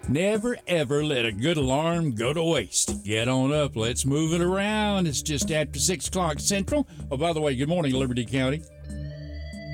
Never ever let a good alarm go to waste. Get on up. Let's move it around. It's just after 6 o'clock Central. Oh, by the way, good morning, Liberty County.